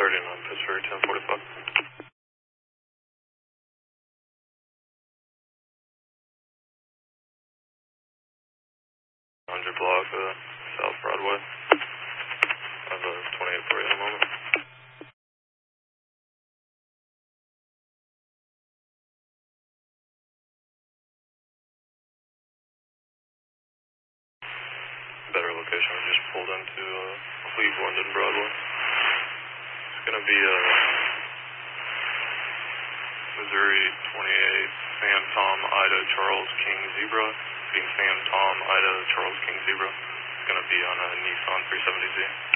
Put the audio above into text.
departing on Pittsburgh 1045. 100 block South Broadway. I have a 28 for you in a moment. Better location, we just pulled into Cleveland and Broadway. It's going to be Missouri 28, Sam Tom Ida Charles King Zebra. Being Sam Tom Ida Charles King Zebra. It's going to be on a Nissan 370Z.